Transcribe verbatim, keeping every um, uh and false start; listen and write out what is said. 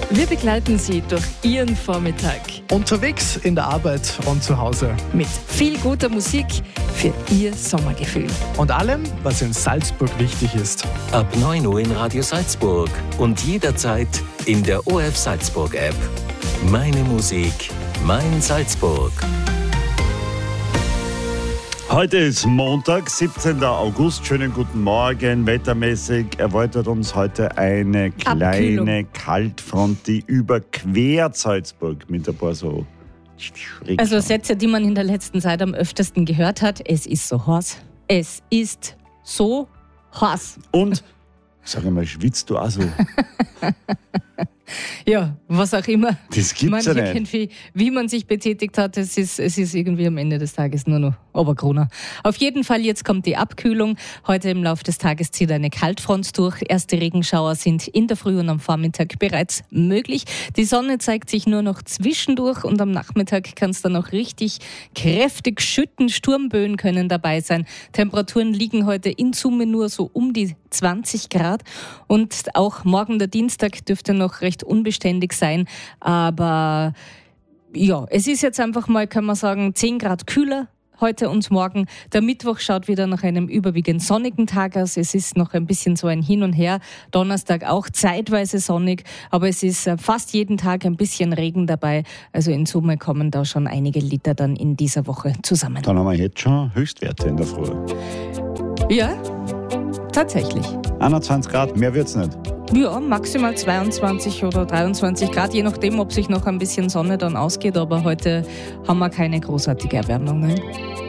Wir begleiten Sie durch Ihren Vormittag. Unterwegs, in der Arbeit und zu Hause. Mit viel guter Musik für Ihr Sommergefühl. Und allem, was in Salzburg wichtig ist. Ab neun Uhr in Radio Salzburg und jederzeit in der O F Salzburg App. Meine Musik, mein Salzburg. Heute ist Montag, siebzehnten August. Schönen guten Morgen. Wettermäßig erwartet uns heute eine kleine Abkühlung. Kaltfront, die überquert Salzburg mit ein paar so Also Sätze, die man in der letzten Zeit am öftesten gehört hat. Es ist so heiß. Es ist so heiß. Und, sag mal, schwitzt du auch so? Ja, was auch immer. Das gibt's ja man nicht. Irgendwie, wie man sich betätigt hat, es ist, es ist irgendwie am Ende des Tages nur noch Oberkrone. Auf jeden Fall, jetzt kommt die Abkühlung. Heute im Laufe des Tages zieht eine Kaltfront durch. Erste Regenschauer sind in der Früh und am Vormittag bereits möglich. Die Sonne zeigt sich nur noch zwischendurch und am Nachmittag kann es dann noch richtig kräftig schütten. Sturmböen können dabei sein. Temperaturen liegen heute in Summe nur so um die zwanzig Grad und auch morgen der Dienstag dürfte noch recht unbeständig sein, aber ja, es ist jetzt einfach mal, kann man sagen, zehn Grad kühler heute und morgen. Der Mittwoch schaut wieder nach einem überwiegend sonnigen Tag aus. Es ist noch ein bisschen so ein Hin und Her. Donnerstag auch zeitweise sonnig, aber es ist fast jeden Tag ein bisschen Regen dabei. Also in Summe kommen da schon einige Liter dann in dieser Woche zusammen. Dann haben wir jetzt schon Höchstwerte in der Früh. Ja, tatsächlich. einundzwanzig Grad, mehr wird's nicht. Ja, maximal zweiundzwanzig oder dreiundzwanzig Grad, je nachdem, ob sich noch ein bisschen Sonne dann ausgeht. Aber heute haben wir keine großartige Erwärmung. Ne?